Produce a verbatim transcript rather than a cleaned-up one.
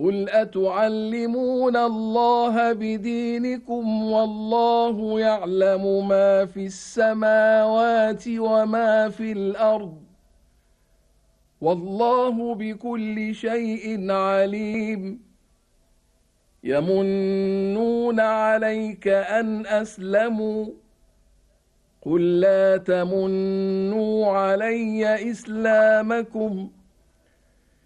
قل أتعلمون الله بدينكم والله يعلم ما في السماوات وما في الأرض والله بكل شيء عليم يمنون عليك أن أسلموا قل لا تمنوا علي إسلامكم